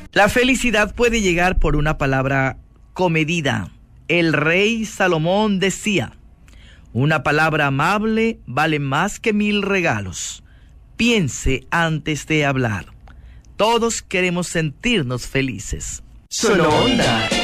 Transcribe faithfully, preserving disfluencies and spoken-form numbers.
La felicidad puede llegar por una palabra comedida. El rey Salomón decía: una palabra amable vale más que mil regalos. Piense antes de hablar. Todos queremos sentirnos felices. Solo Onda.